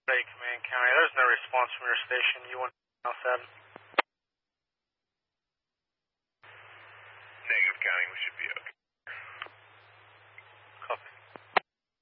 Command County. There's no response from your station. You want to announce that?